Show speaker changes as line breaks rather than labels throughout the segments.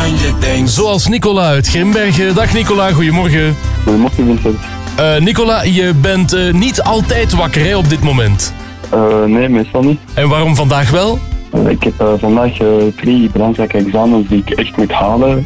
dan je denkt.
Zoals Nicola uit Grimbergen. Dag Nicola, goedemorgen.
Goedemorgen, Vincent.
Nicola, je bent niet altijd wakker hè, op dit moment.
Nee, meestal niet.
En waarom vandaag wel?
Ik heb vandaag 3 belangrijke examens die ik echt moet halen.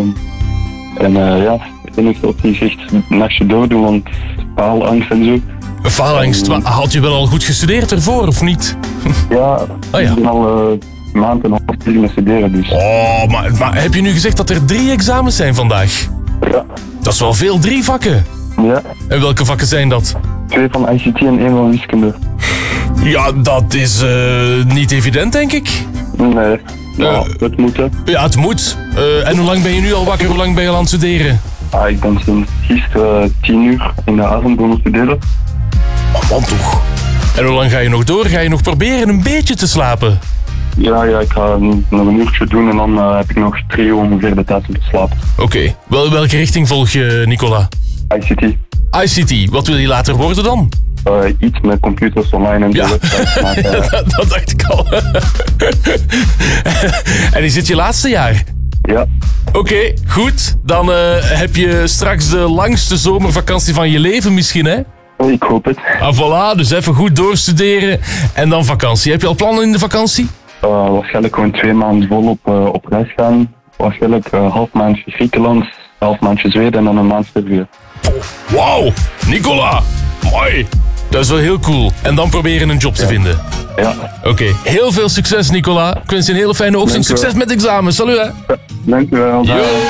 Ik ben nog niet echt een nachtje doordoen, want faalangst en zo.
Faalangst, maar had je wel al goed gestudeerd ervoor, of niet?
Ja,
ja.
ik ben al maand en een half bezig met studeren, dus.
Oh, maar heb je nu gezegd dat er 3 examens zijn vandaag?
Ja.
Dat is wel veel, 3 vakken.
Ja.
En welke vakken zijn dat?
2 van ICT en 1 van wiskunde.
Ja, dat is niet evident, denk ik.
Nee, het moet hè.
Ja, het moet. En hoe lang ben je nu al wakker? Hoe lang ben je al aan het studeren?
Ik ben sinds gisteren 10 uur in de avond begonnen studeren.
Oh, man toch. En hoe lang ga je nog door? Ga je nog proberen een beetje te slapen?
Ja, ik ga nog een uurtje doen en dan heb ik nog 3 uur ongeveer de tijd om te slapen.
Oké. Welke richting volg je, Nicola?
ICT.
ICT. Wat wil je later worden dan?
Iets met computers online en zo.
Ja, dat dacht ik al. En is dit je laatste jaar?
Ja.
Oké, goed. Dan heb je straks de langste zomervakantie van je leven misschien, hè?
Ik hoop het.
Voilà, dus even goed doorstuderen en dan vakantie. Heb je al plannen in de vakantie?
Waarschijnlijk gewoon 2 maanden vol op reis gaan. Waarschijnlijk half maandje Griekenland, half maandje Zweden en dan een maand Servië.
Wauw, Nicola, mooi. Dat is wel heel cool. En dan proberen een job te vinden.
Ja.
Oké, heel veel succes Nicola. Ik wens je een hele fijne ochtend. Succes met examen. Salut hè.
Dank u wel.
Yo.